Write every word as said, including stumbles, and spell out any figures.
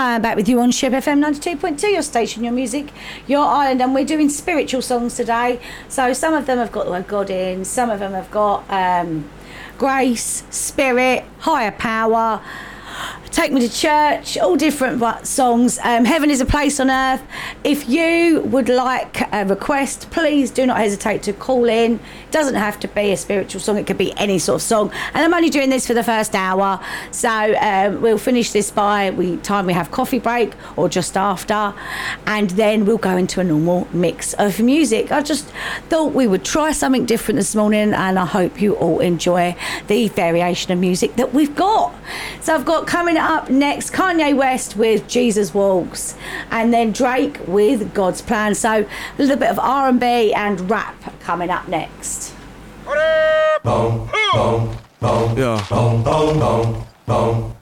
Diane back with you on Ship F M ninety-two point two, your station, your music, your island, and we're doing spiritual songs today. So some of them have got the word God in, some of them have got um, grace, spirit, higher power, take me to church, all different songs. Um, Heaven is a Place on Earth. If you would like a request, please do not hesitate to call in. It doesn't have to be a spiritual song, it could be any sort of song. And I'm only doing this for the first hour, so um, we'll finish this by the time we have coffee break or just after, and then we'll go into a normal mix of music. I just thought we would try something different this morning, and I hope you all enjoy the variation of music that we've got. So I've got coming up next Kanye West with Jesus Walks, and then Drake with God's Plan. So a little bit of R and B and rap coming up next. Boom, boom, boom, yeah. Boom, boom, boom, boom.